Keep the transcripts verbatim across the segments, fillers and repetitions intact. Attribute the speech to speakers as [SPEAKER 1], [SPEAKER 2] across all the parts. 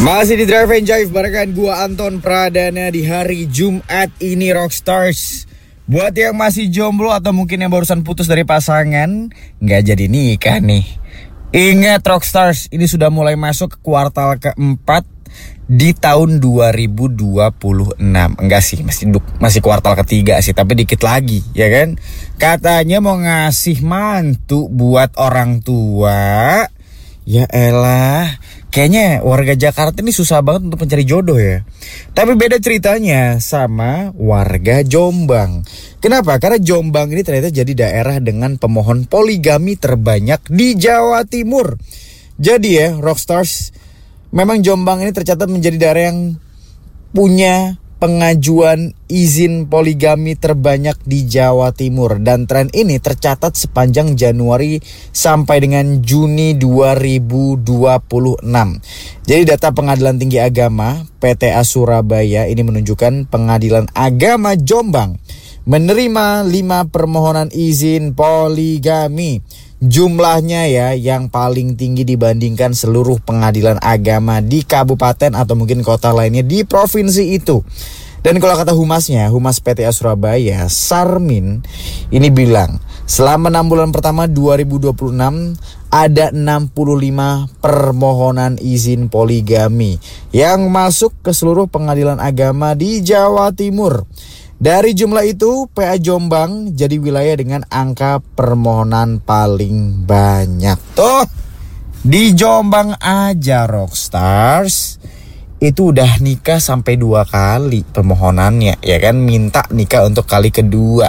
[SPEAKER 1] Masih di Drive and Jive barengan gua Anton Pradana di hari Jumat ini Rockstars. Buat yang masih jomblo atau mungkin yang barusan putus dari pasangan, nggak jadi nikah nih. Ingat Rockstars, ini sudah mulai masuk ke kuartal keempat di tahun dua ribu dua puluh enam. Enggak sih, masih masih kuartal ketiga sih, tapi dikit lagi, ya kan? Katanya mau ngasih mantu buat orang tua. Ya elah, kayaknya warga Jakarta ini susah banget untuk mencari jodoh ya. Tapi beda ceritanya sama warga Jombang. Kenapa? Karena Jombang ini ternyata jadi daerah dengan pemohon poligami terbanyak di Jawa Timur. Jadi ya, Rockstars, memang Jombang ini tercatat menjadi daerah yang punya pengajuan izin poligami terbanyak di Jawa Timur. Dan tren ini tercatat sepanjang Januari sampai dengan Juni dua ribu dua puluh enam. Jadi data Pengadilan Tinggi Agama P T A Surabaya ini menunjukkan Pengadilan Agama Jombang menerima lima permohonan izin poligami. Jumlahnya ya yang paling tinggi dibandingkan seluruh pengadilan agama di kabupaten atau mungkin kota lainnya di provinsi itu. Dan kalau kata humasnya, Humas P T A Surabaya, Sarmin, ini bilang selama enam bulan pertama dua ribu dua puluh enam ada enam puluh lima permohonan izin poligami yang masuk ke seluruh pengadilan agama di Jawa Timur. Dari jumlah itu, P A Jombang jadi wilayah dengan angka permohonan paling banyak. Tuh, di Jombang aja Rockstars itu udah nikah sampai dua kali permohonannya, ya kan? Minta nikah untuk kali kedua.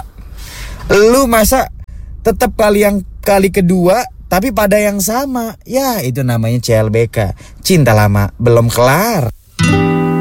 [SPEAKER 1] Lu masa tetap kali yang kali kedua tapi pada yang sama? Ya, itu namanya C L B K. Cinta lama belum kelar.